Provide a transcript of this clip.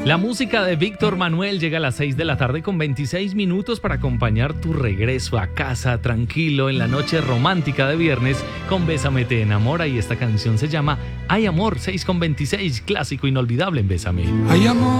La música de Víctor Manuel llega a las 6 de la tarde con 26 minutos para acompañar tu regreso a casa tranquilo en la noche romántica de viernes con Bésame te enamora, y esta canción se llama Ay Amor, 6 con 26, clásico inolvidable en Bésame. Ay amor.